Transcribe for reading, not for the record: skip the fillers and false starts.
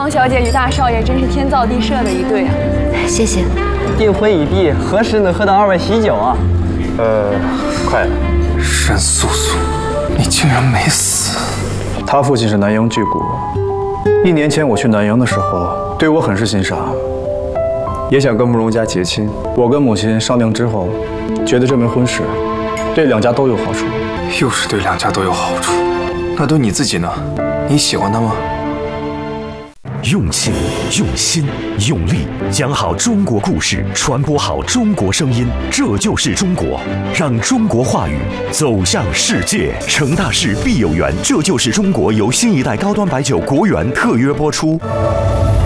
方小姐与大少爷真是天造地设的一对啊！ 谢谢。 订婚已毕，何时能喝到2位喜酒啊？ 快了。 任素素，你竟然没死！ 他父亲是南洋巨贾，1年前我去南洋的时候，对我很是欣赏，也想跟慕容家结亲。我跟母亲商量之后，觉得这门婚事对2家都有好处。 又是对2家都有好处，那对你自己呢？你喜欢他吗？ 用情、用心、用力，讲好中国故事，传播好中国声音，这就是中国。让中国话语走向世界。成大事必有缘，这就是中国由新一代高端白酒国源特约播出。